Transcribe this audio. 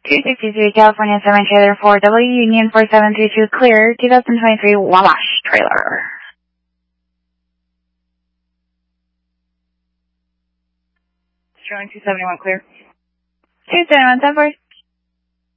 263 California 7 trailer for W Union 4732 clear 2023 Wabash trailer. Showing 271 clear. 271 10